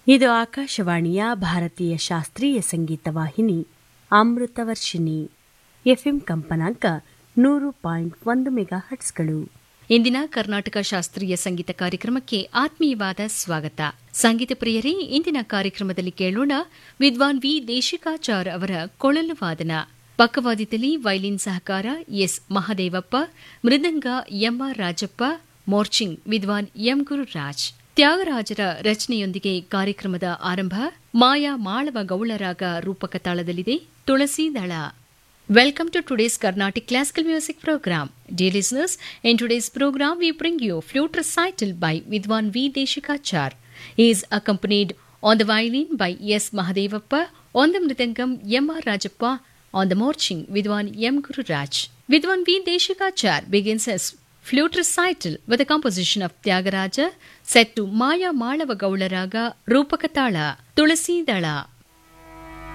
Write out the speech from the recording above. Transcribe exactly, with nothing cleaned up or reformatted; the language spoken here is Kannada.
ಇದು ಆಕಾಶವಾಣಿಯ ಭಾರತೀಯ ಶಾಸ್ತ್ರೀಯ ಸಂಗೀತ ವಾಹಿನಿ ಅಮೃತವರ್ಷಿಣಿ. ಎಫ್ಎಂ ಕಂಪನಾಂಕ ನೂರು ಪಾಯಿಂಟ್ ಒಂದು ಮೆಗಾ ಹಟ್ಸ್ಗಳು. ಇಂದಿನ ಕರ್ನಾಟಕ ಶಾಸ್ತ್ರೀಯ ಸಂಗೀತ ಕಾರ್ಯಕ್ರಮಕ್ಕೆ ಆತ್ಮೀಯವಾದ ಸ್ವಾಗತ. ಸಂಗೀತ ಪ್ರಿಯರೇ, ಇಂದಿನ ಕಾರ್ಯಕ್ರಮದಲ್ಲಿ ಕೇಳೋಣ ವಿದ್ವಾನ್ ವಿ ದೇಶಿಕಾಚಾರ್ ಅವರ ಕೊಳಲು ವಾದನ. ಪಕ್ಕವಾದ್ಯದಲ್ಲಿ ವೈಲಿನ್ ಸಹಕಾರ ಎಸ್ ಮಹದೇವಪ್ಪ, ಮೃದಂಗ ಎಂಆರ್ ರಾಜಪ್ಪ, ಮೋರ್ಚಿಂಗ್ ವಿದ್ವಾನ್ ಎಂ ಗುರುರಾಜ್. ತ್ಯಾಗರಾಜರ ರಚನೆಯೊಂದಿಗೆ ಕಾರ್ಯಕ್ರಮದ ಆರಂಭ. ಮಾಯಾ ಮಾಳವ ಗೌಳರಾಗ ರೂಪಕ ತಾಳದಲ್ಲಿದೆ ತುಳಸಿ ದಳ. Welcome to today's Carnatic Classical Music Program. Dear listeners, in today's program we bring you flute recital by Vidwan V. Deshikachar. He is accompanied on the violin by S. Mahadevappa, on the mridangam M. R. Rajappa, on the morching Vidwan M. Gururaj. Vidwan V. Deshikachar begins his flute recital with a composition of Tyagaraja set to Maya Malava Gaula Raga Rupakatala, Tulasi Dala.